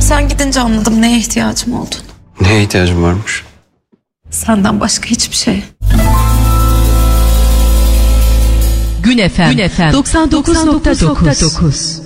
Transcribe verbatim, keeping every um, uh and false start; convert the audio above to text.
Sen gidince anladım neye ihtiyacım olduğunu. Neye ihtiyacım varmış? Senden başka hiçbir şey. Gün Efem doksan dokuz nokta dokuz